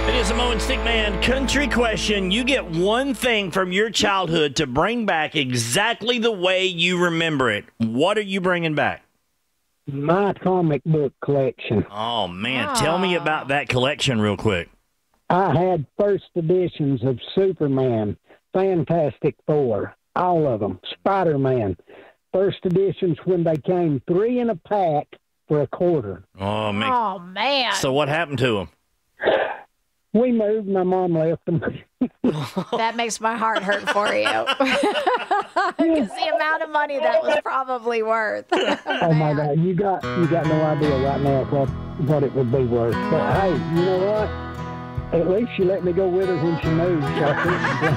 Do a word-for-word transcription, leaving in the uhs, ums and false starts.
It is a Mo and Stickman country question. You get one thing from your childhood to bring back exactly the way you remember it. What are you bringing back? My comic book collection. Oh, man. Tell me about that collection real quick. I had first editions of Superman, Fantastic Four, all of them, Spider-Man. First editions when they came three in a pack for a quarter. Oh, man. Oh, man. So what happened to them? We moved. My mom left them. That makes my heart hurt for you. Because the amount of money that was probably worth. Oh my God, you got you got no idea right now what what it would be worth. But hey, you know what? At least she let me go with her when she moved. So I couldn't complain.